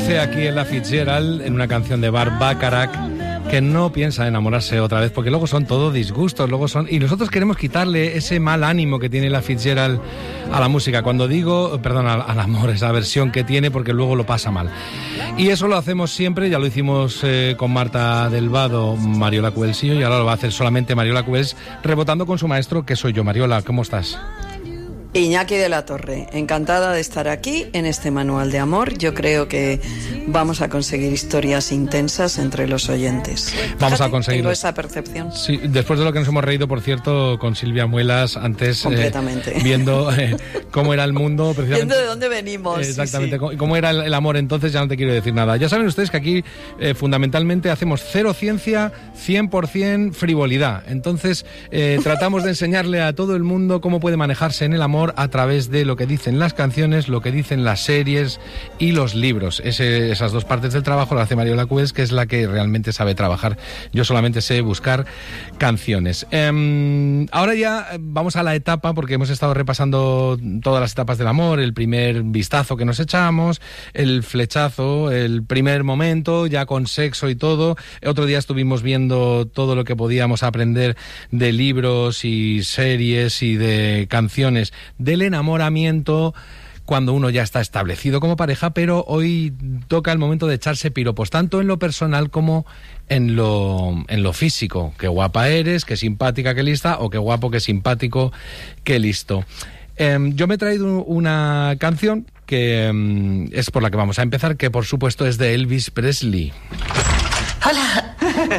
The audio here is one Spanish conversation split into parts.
dice aquí Ella Fitzgerald en una canción de Burt Bacharach que no piensa enamorarse otra vez, porque luego son todo disgustos, y nosotros queremos quitarle ese mal ánimo que tiene Ella Fitzgerald a la música. Cuando digo, perdón, al amor, esa versión que tiene, porque luego lo pasa mal. Y eso lo hacemos siempre, ya lo hicimos con Marta del Vado, Mariola Cuelsillo, y ahora lo va a hacer solamente Mariola Cuels, rebotando con su maestro, que soy yo. Mariola, ¿cómo estás? Iñaki de la Torre, encantada de estar aquí en este manual de amor. Yo creo que vamos a conseguir historias intensas entre los oyentes. Vamos a conseguirlo. Tengo esa percepción. Sí, después de lo que nos hemos reído, por cierto, con Silvia Muelas, antes completamente. Viendo cómo era el mundo, precisamente. Viendo de dónde venimos. Exactamente, sí. Cómo era el amor entonces, ya no te quiero decir nada. Ya saben ustedes que aquí fundamentalmente hacemos cero ciencia, 100% frivolidad. Entonces tratamos de enseñarle a todo el mundo cómo puede manejarse en el amor a través de lo que dicen las canciones, lo que dicen las series y los libros. Esas dos partes del trabajo lo hace Mariola Cuels, que es la que realmente sabe trabajar. Yo solamente sé buscar canciones. Ahora ya vamos a la etapa, porque hemos estado repasando todas las etapas del amor, el primer vistazo que nos echamos, el flechazo, el primer momento, ya con sexo y todo. Otro día estuvimos viendo todo lo que podíamos aprender de libros y series y de canciones del enamoramiento cuando uno ya está establecido como pareja, pero hoy toca el momento de echarse piropos, tanto en lo personal como en lo físico. Qué guapa eres, qué simpática, qué lista, o qué guapo, qué simpático, qué listo. Yo me he traído una canción que es por la que vamos a empezar, que por supuesto es de Elvis Presley. ¡Hola!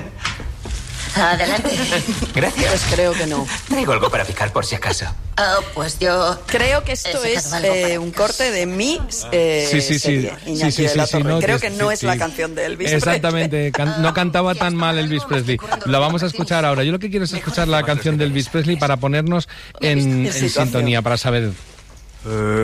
Adelante. Gracias. Pues creo que no. Traigo algo para picar por si acaso. Pues yo... Creo que esto es un corte de mi serie, Iñaki de la Torre. No, creo que no es la canción de Elvis Exactamente, no cantaba tan mal Elvis Presley. La vamos a escuchar ahora. Yo lo que quiero es escuchar la canción de Elvis Presley para ponernos en sintonía, para saber...